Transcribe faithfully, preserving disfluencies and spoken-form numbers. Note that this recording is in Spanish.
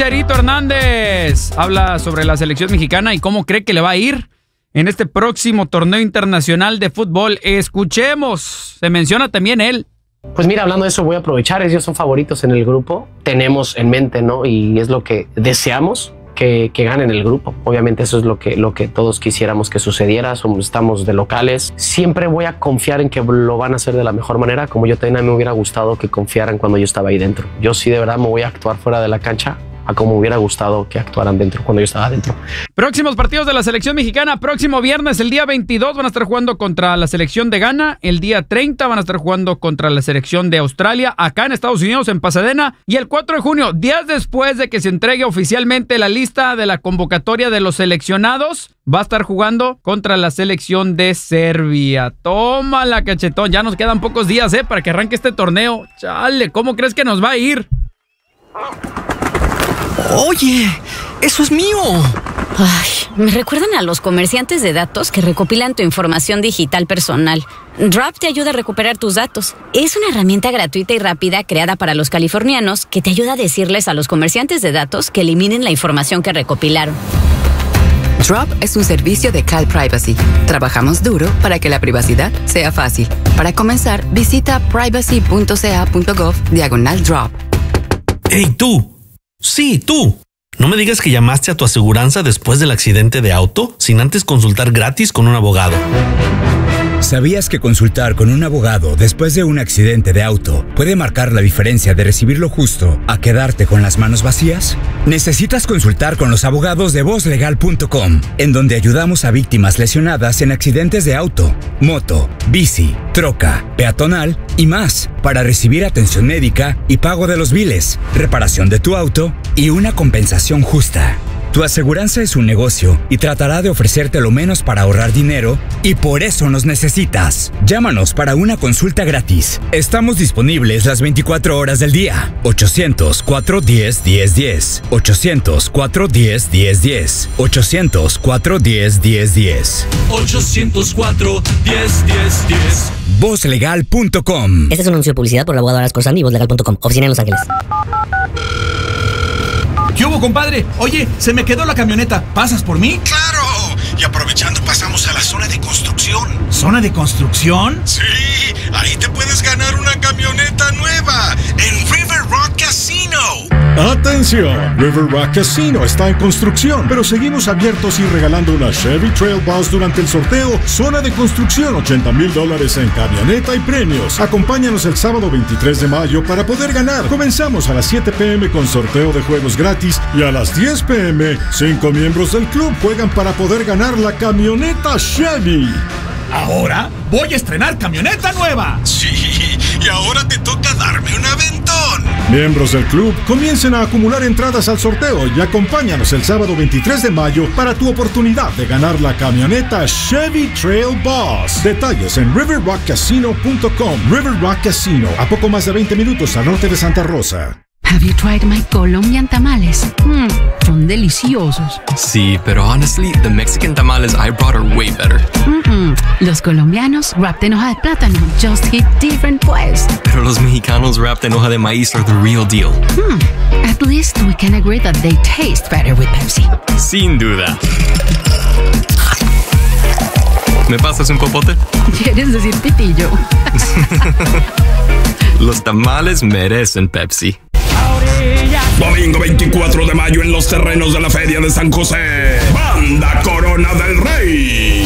Chicharito Hernández habla sobre la selección mexicana y cómo cree que le va a ir en este próximo torneo internacional de fútbol. Escuchemos, se menciona también él. Pues mira, hablando de eso, voy a aprovechar, ellos son favoritos en el grupo, tenemos en mente, ¿no? Y es lo que deseamos, que, que ganen el grupo. Obviamente eso es lo que, lo que todos quisiéramos que sucediera, somos, estamos de locales. Siempre voy a confiar en que lo van a hacer de la mejor manera, como yo también me hubiera gustado que confiaran cuando yo estaba ahí dentro. Yo sí de verdad me voy a actuar fuera de la cancha a como me hubiera gustado que actuaran dentro cuando yo estaba dentro. Próximos partidos de la selección mexicana. Próximo viernes, el día veintidós, van a estar jugando contra la selección de Ghana. El día treinta van a estar jugando contra la selección de Australia, acá en Estados Unidos, en Pasadena. Y el cuatro de junio, días después de que se entregue oficialmente la lista de la convocatoria de los seleccionados, va a estar jugando contra la selección de Serbia. Tómala, cachetón. Ya nos quedan pocos días, ¿eh? Para que arranque este torneo. Chale, ¿cómo crees que nos va a ir? Oye, eso es mío. Ay, me recuerdan a los comerciantes de datos que recopilan tu información digital personal. Drop te ayuda a recuperar tus datos. Es una herramienta gratuita y rápida creada para los californianos que te ayuda a decirles a los comerciantes de datos que eliminen la información que recopilaron. Drop es un servicio de Cal Privacy. Trabajamos duro para que la privacidad sea fácil. Para comenzar, visita privacy.ca.gov diagonal drop. ¡Hey, tú! Sí, tú. No me digas que llamaste a tu aseguranza después del accidente de auto sin antes consultar gratis con un abogado. ¿Sabías que consultar con un abogado después de un accidente de auto puede marcar la diferencia de recibir lo justo a quedarte con las manos vacías? Necesitas consultar con los abogados de voz legal punto com, en donde ayudamos a víctimas lesionadas en accidentes de auto, moto, bici, troca, peatonal y más, para recibir atención médica y pago de los biles, reparación de tu auto y una compensación justa. Tu aseguranza es un negocio y tratará de ofrecerte lo menos para ahorrar dinero, y por eso nos necesitas. Llámanos para una consulta gratis. Estamos disponibles las veinticuatro horas del día. ochocientos, cuatro diez, diez diez. ochocientos, cuatro diez, diez diez. ochocientos, cuatro diez, diez diez. ochocientos cuatro, diez, diez, diez. voz legal punto com. Este es un anuncio de publicidad por el abogado Aras Corsani y voz legal punto com. Oficina en Los Ángeles. ¿Qué hubo, compadre? Oye, se me quedó la camioneta. ¿Pasas por mí? ¡Claro! Y aprovechando pasamos a la zona de construcción. ¿Zona de construcción? Sí, ahí te puedes ganar una camioneta nueva en River Rock Casino. ¡Atención! River Rock Casino está en construcción, pero seguimos abiertos y regalando una Chevy Trail Boss durante el sorteo Zona de Construcción, ochenta mil dólares en camioneta y premios. Acompáñanos el sábado veintitrés de mayo para poder ganar. Comenzamos a las siete pe eme con sorteo de juegos gratis y a las diez pe eme, cinco miembros del club juegan para poder ganar la camioneta Chevy. ¿Ahora? ¡Voy a estrenar camioneta nueva! Sí, y ahora te toca darme un aventón. Miembros del club, comiencen a acumular entradas al sorteo y acompáñanos el sábado veintitrés de mayo para tu oportunidad de ganar la camioneta Chevy Trail Boss. Detalles en river rock casino punto com. River Rock Casino, a poco más de veinte minutos al norte de Santa Rosa. Have you tried my Colombian tamales? Mmm, son deliciosos. Sí, pero honestly, the Mexican tamales I brought are way better. Mm-mm. Los colombianos wrapped en hoja de plátano just hit different pues. Pero los mexicanos wrapped en hoja de maíz are the real deal. Hmm, at least we can agree that they taste better with Pepsi. Sin duda. ¿Me pasas un popote? ¿Quieres decir pitillo? Los tamales merecen Pepsi. Domingo veinticuatro de mayo en los terrenos de la Feria de San José. Banda Corona del Rey.